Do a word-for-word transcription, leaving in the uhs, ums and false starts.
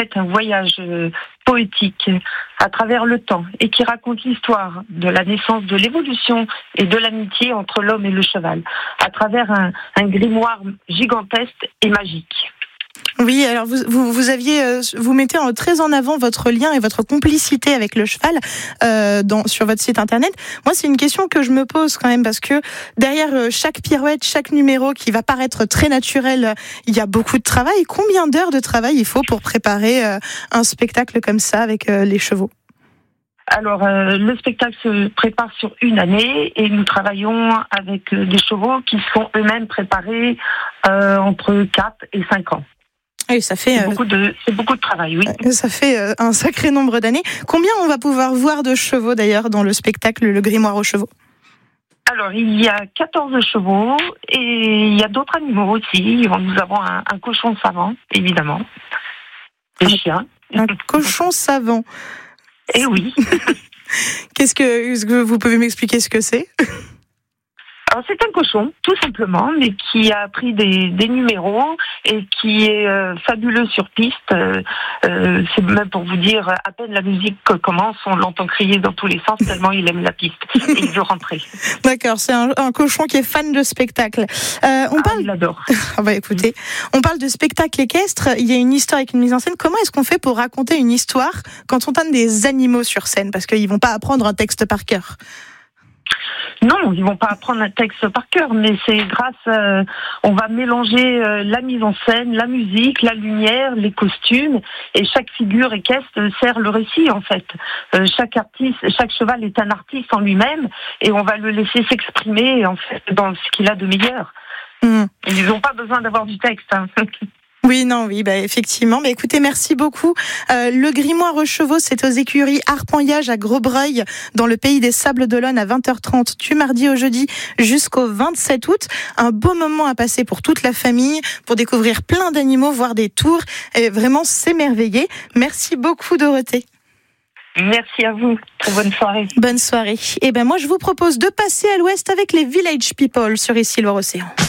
fait un voyage euh, poétique à travers le temps et qui raconte l'histoire de la naissance, de l'évolution et de l'amitié entre l'homme et le cheval, à travers un, un grimoire gigantesque et magique. Oui, alors vous, vous, vous aviez, euh, vous mettez en, très en avant votre lien et votre complicité avec le cheval euh, dans, sur votre site internet. Moi, c'est une question que je me pose quand même parce que derrière euh, chaque pirouette, chaque numéro qui va paraître très naturel, euh, il y a beaucoup de travail. Combien d'heures de travail il faut pour préparer euh, un spectacle comme ça avec euh, les chevaux ? Alors, euh, le spectacle se prépare sur une année et nous travaillons avec euh, des chevaux qui sont eux-mêmes préparés euh, entre quatre et cinq ans. Et ça fait c'est, beaucoup de, c'est beaucoup de travail, oui. Ça fait un sacré nombre d'années. Combien on va pouvoir voir de chevaux d'ailleurs dans le spectacle Le Grimoire aux chevaux ? Alors, il y a quatorze chevaux et il y a d'autres animaux aussi. Nous avons un, un cochon savant, évidemment. Des un, chiens. Un cochon savant. Eh oui. Qu'est-ce que, est-ce que vous pouvez m'expliquer ce que c'est ? Alors, c'est un cochon, tout simplement, mais qui a pris des, des numéros et qui est euh, fabuleux sur piste. Euh, euh, c'est même pour vous dire, à peine la musique commence, on l'entend crier dans tous les sens tellement il aime la piste et il veut rentrer. D'accord, c'est un, un cochon qui est fan de spectacle. Euh, on ah, parle... il adore. Ah bah écoutez, on parle de spectacle équestre. Il y a une histoire avec une mise en scène. Comment est-ce qu'on fait pour raconter une histoire quand on a des animaux sur scène ? Parce qu'ils vont pas apprendre un texte par cœur. Non, ils vont pas apprendre un texte par cœur, mais c'est grâce, euh, on va mélanger euh, la mise en scène, la musique, la lumière, les costumes, et chaque figure équestre sert le récit en fait. Euh, chaque artiste, chaque cheval est un artiste en lui-même, et on va le laisser s'exprimer en fait dans ce qu'il a de meilleur. Mmh. Ils n'ont pas besoin d'avoir du texte. Hein. Oui, non, oui, bah effectivement. Mais écoutez, merci beaucoup. Euh, le Grimoire aux chevaux, c'est aux écuries Arpenillage à Grosbreuil, dans le pays des Sables d'Olonne, à vingt heures trente, du mardi au jeudi jusqu'au vingt-sept août. Un beau moment à passer pour toute la famille, pour découvrir plein d'animaux, voir des tours, et vraiment s'émerveiller. Merci beaucoup, Dorothée. Merci à vous. Très bonne soirée. Bonne soirée. Et ben moi, je vous propose de passer à l'ouest avec les Village People sur Ici Loire Océan.